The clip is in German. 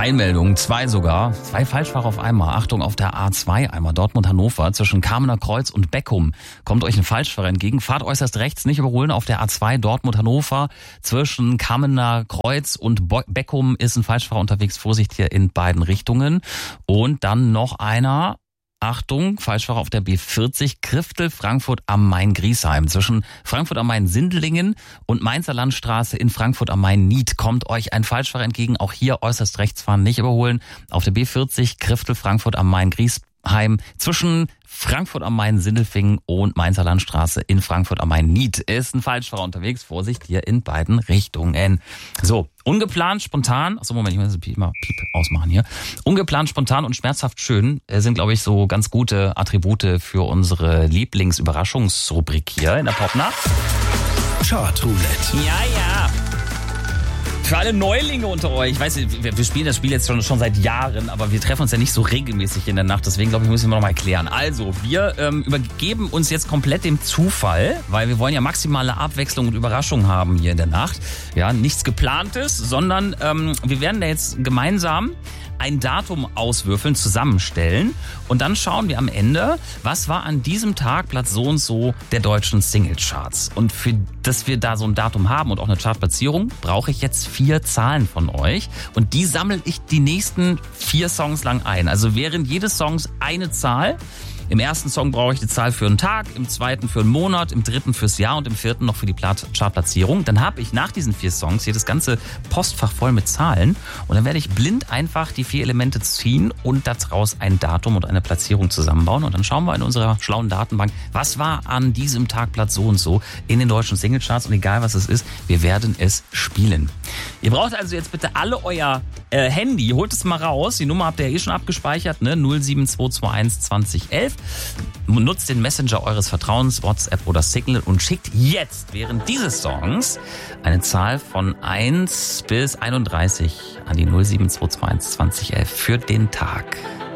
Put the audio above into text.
Eilmeldungen, 2 sogar. 2 Falschfahrer auf einmal. Achtung, auf der A2 einmal Dortmund-Hannover zwischen Kamener Kreuz und Beckum. Kommt euch ein Falschfahrer entgegen. Fahrt äußerst rechts, nicht überholen. Auf der A2 Dortmund-Hannover zwischen Kamener Kreuz und Beckum ist ein Falschfahrer unterwegs. Vorsicht hier in beiden Richtungen. Und dann noch einer. Achtung, Falschfahrer auf der B40, Kriftel, Frankfurt am Main-Griesheim. Zwischen Frankfurt am Main-Sindelingen und Mainzer Landstraße in Frankfurt am Main-Nied kommt euch ein Falschfahrer entgegen. Auch hier äußerst rechts fahren, nicht überholen. Auf der B40, Kriftel, Frankfurt am Main-Griesheim. Zwischen Frankfurt am Main-Sindelfingen und Mainzer Landstraße in Frankfurt am Main-Nied ist ein Falschfahrer unterwegs. Vorsicht hier in beiden Richtungen. So, ungeplant, spontan. Achso, Moment, ich muss mal Piep ausmachen hier. Ungeplant, spontan und schmerzhaft schön sind, glaube ich, so ganz gute Attribute für unsere Lieblingsüberraschungsrubrik hier in der Popnacht. Chartroulette. Ja. Für alle Neulinge unter euch, ich weiß, wir spielen das Spiel jetzt schon seit Jahren, aber wir treffen uns ja nicht so regelmäßig in der Nacht, deswegen glaube ich, müssen wir noch mal erklären. Also, wir übergeben uns jetzt komplett dem Zufall, weil wir wollen ja maximale Abwechslung und Überraschung haben hier in der Nacht. Ja, nichts Geplantes, sondern wir werden da jetzt gemeinsam ein Datum auswürfeln, zusammenstellen und dann schauen wir am Ende, was war an diesem Tag Platz so und so der deutschen Singlecharts. Und für dass wir da so ein Datum haben und auch eine Chartplatzierung, brauche ich jetzt 4 Zahlen von euch und die sammle ich die nächsten 4 Songs lang ein. Also während jedes Songs eine Zahl. Im ersten Song brauche ich die Zahl für einen Tag, im zweiten für einen Monat, im dritten fürs Jahr und im vierten noch für die Chartplatzierung. Dann habe ich nach diesen 4 Songs hier das ganze Postfach voll mit Zahlen und dann werde ich blind einfach die 4 Elemente ziehen und daraus ein Datum und eine Platzierung zusammenbauen. Und dann schauen wir in unserer schlauen Datenbank, was war an diesem Tag Platz so und so in den deutschen Singlecharts und egal was es ist, wir werden es spielen. Ihr braucht also jetzt bitte alle euer Handy, holt es mal raus. Die Nummer habt ihr ja schon abgespeichert, ne? 07221 2011. Nutzt den Messenger eures Vertrauens, WhatsApp oder Signal und schickt jetzt während dieses Songs eine Zahl von 1 bis 31 an die 07221 2011 für den Tag.